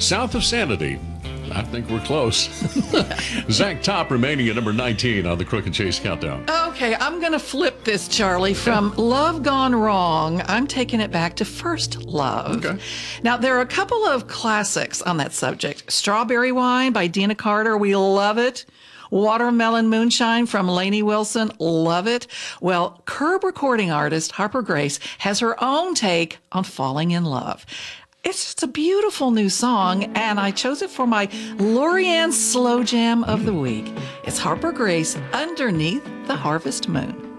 South of Sanity. I think we're close. Zach Top remaining at number 19 on the Crook and Chase Countdown. Okay, I'm going to flip this, Charlie. From Love Gone Wrong, I'm taking it back to First Love. Okay. Now, there are a couple of classics on that subject. Strawberry Wine by Dina Carter, we love it. Watermelon Moonshine from Lainey Wilson, love it. Well, Curb recording artist Harper Grace has her own take on Falling in Love. It's just a beautiful new song, and I chose it for my Lorianne Slow Jam of the Week. It's Harper Grace, Underneath the Harvest Moon.